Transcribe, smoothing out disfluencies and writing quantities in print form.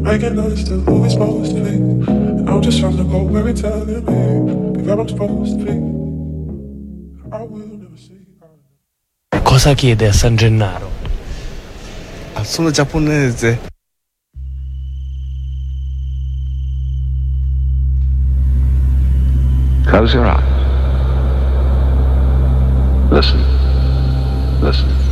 making us to who we're supposed to be. And I'm just trying to go where it's telling me, be where I'm supposed to be. I will never see. Cosa chiede a San Gennaro? Sono giapponese. Close your eyes. Listen. Listen.